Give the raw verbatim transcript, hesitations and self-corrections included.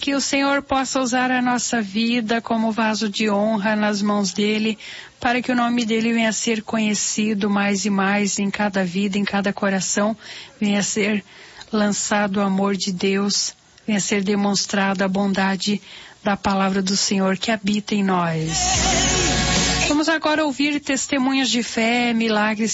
que o Senhor possa usar a nossa vida como vaso de honra nas mãos dele, para que o nome dele venha a ser conhecido mais e mais em cada vida, em cada coração, venha a ser lançado o amor de Deus, venha a ser demonstrada a bondade da palavra do Senhor que habita em nós. Vamos agora ouvir testemunhos de fé, milagres